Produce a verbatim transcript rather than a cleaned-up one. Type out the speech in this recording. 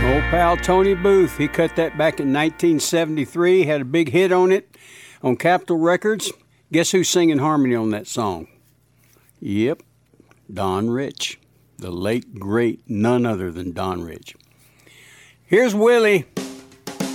Old pal Tony Booth, he cut that back in nineteen seventy-three, had a big hit on it on Capitol Records. Guess who's singing harmony on that song? Yep, Don Rich, the late, great, none other than Don Rich. Here's Willie.